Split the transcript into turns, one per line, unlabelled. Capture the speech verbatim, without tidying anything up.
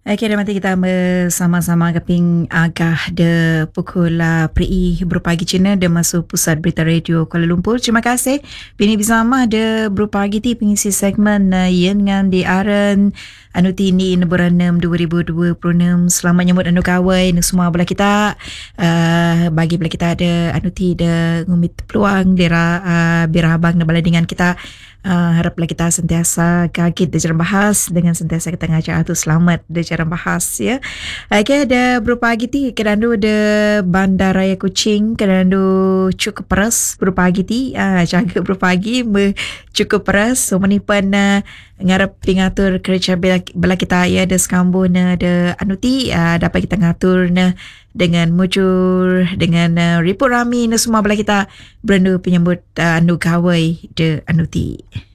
Okey, dah mati kita bersama-sama keping agah de pukul uh, pri berpagi Cina de masuk Pusat Berita Radio Kuala Lumpur. Terima kasih. Bini bersama de berpagi ti pengisi segmen uh, yen ngan di aren anu tini neburanam dua ribu dua puluh enam. Selamat nyambut anu kawai nu semua belah kita. Uh, bagi belah kita ada anu ti de ngumit peluang dera uh, birabang na bala dengan kita. Uh, haraplah kita sentiasa kaget di jalan bahas dengan sentiasa kita ngajak tu selamat di jalan bahas ya. Okay, ada berupa agiti kedandu de Bandaraya Kuching kedandu cukup peras berupa agiti ah jaga berupa agi cukup peras so menipan uh, ngarap pingatur kerja bela kita ya de skambu na de anuti uh, dapat kita ngatur na dengan mujur dengan uh, report rami na semua bela kita berandu penyambut uh, anu kawai de anuti.